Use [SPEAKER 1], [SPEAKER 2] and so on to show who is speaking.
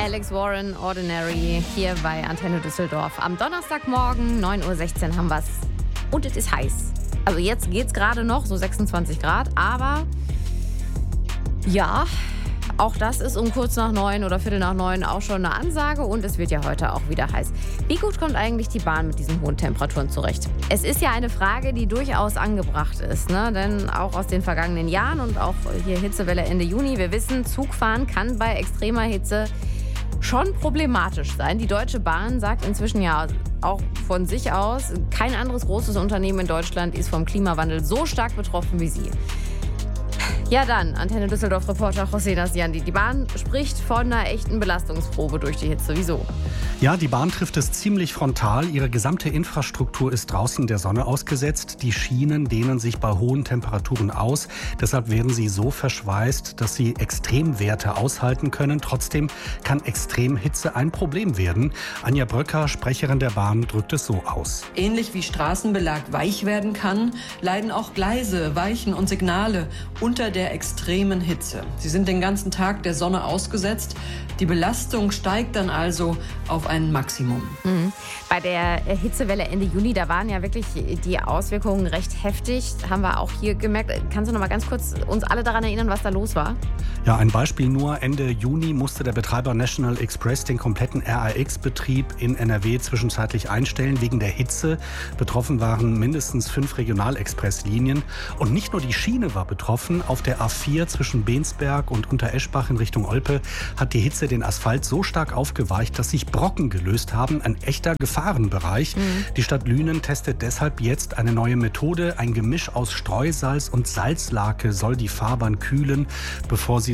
[SPEAKER 1] Alex Warren, Ordinary, hier bei Antenne Düsseldorf. Am Donnerstagmorgen, 9:16 Uhr haben wir es. Und es ist heiß. Also jetzt geht es gerade noch, so 26 Grad. Aber ja, auch das ist um kurz nach 9 oder Viertel nach 9 auch schon eine Ansage. Und es wird ja heute auch wieder heiß. Wie gut kommt eigentlich die Bahn mit diesen hohen Temperaturen zurecht? Es ist ja eine Frage, die durchaus angebracht ist. Ne? Denn auch aus den vergangenen Jahren und auch hier Hitzewelle Ende Juni, wir wissen, Zugfahren kann bei extremer Hitze schon problematisch sein. Die Deutsche Bahn sagt inzwischen ja auch von sich aus, kein anderes großes Unternehmen in Deutschland ist vom Klimawandel so stark betroffen wie sie. Ja dann, Antenne Düsseldorf-Reporter José Nasiandi. Die Bahn spricht von einer echten Belastungsprobe durch die Hitze. Wieso?
[SPEAKER 2] Ja, die Bahn trifft es ziemlich frontal. Ihre gesamte Infrastruktur ist draußen der Sonne ausgesetzt. Die Schienen dehnen sich bei hohen Temperaturen aus. Deshalb werden sie so verschweißt, dass sie Extremwerte aushalten können. Trotzdem kann Extremhitze ein Problem werden. Anja Bröcker, Sprecherin der Bahn, drückt es so aus.
[SPEAKER 3] Ähnlich wie Straßenbelag weich werden kann, leiden auch Gleise, Weichen und Signale unter der extremen Hitze. Sie sind den ganzen Tag der Sonne ausgesetzt. Die Belastung steigt dann also auf ein Maximum.
[SPEAKER 1] Bei der Hitzewelle Ende Juni, da waren ja wirklich die Auswirkungen recht heftig. Haben wir auch hier gemerkt. Kannst du noch mal ganz kurz uns alle daran erinnern, was da los war?
[SPEAKER 2] Ja, ein Beispiel nur. Ende Juni musste der Betreiber National Express den kompletten RAX-Betrieb in NRW zwischenzeitlich einstellen wegen der Hitze. Betroffen waren mindestens 5 Regionalexpresslinien. Und nicht nur die Schiene war betroffen. Auf der A4 zwischen Bensberg und Untereschbach in Richtung Olpe hat die Hitze den Asphalt so stark aufgeweicht, dass sich Brocken gelöst haben. Ein echter Gefahrenbereich. Die Stadt Lünen testet deshalb jetzt eine neue Methode. Ein Gemisch aus Streusalz und Salzlake soll die Fahrbahn kühlen, bevor sie